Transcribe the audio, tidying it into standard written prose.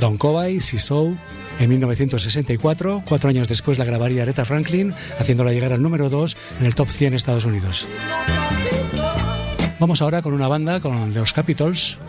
Don Covay, See So, en 1964. 4 años después la grabaría Aretha Franklin, haciéndola llegar al número 2 en el Top 100 en Estados Unidos. Vamos ahora con una banda, con los Capitols,